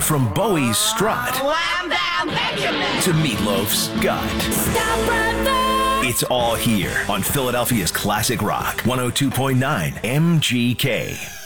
From Bowie's strut to Meatloaf's gut. It's all here on Philadelphia's Classic Rock 102.9 MGK.